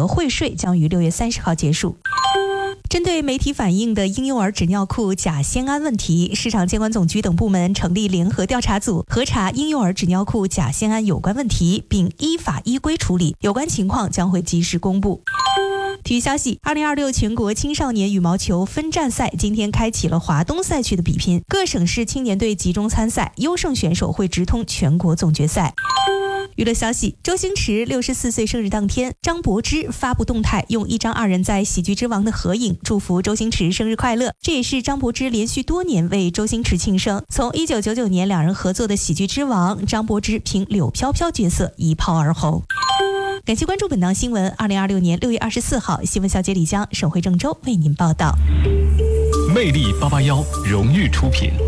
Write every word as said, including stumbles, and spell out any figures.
额会税将于六月三十号结束。针对媒体反映的婴幼儿纸尿裤甲酰胺问题，市场监管总局等部门成立联合调查组，核查婴幼儿纸尿裤甲酰胺有关问题，并依法依规处理，有关情况将会及时公布。体育消息，二零二六全国青少年羽毛球分站赛今天开启了华东赛区的比拼，各省市青年队集中参赛，优胜选手会直通全国总决赛。娱乐消息，周星驰六十四岁生日当天，张柏芝发布动态，用一张二人在喜剧之王的合影祝福周星驰生日快乐。这也是张柏芝连续多年为周星驰庆生。从一九九九年两人合作的喜剧之王，张柏芝凭柳飘飘角色一炮而红。感谢关注本档新闻。二零二六年六月二十四号，新闻小姐李江、沈慧郑州为您报道。 魅力八八幺荣誉出品。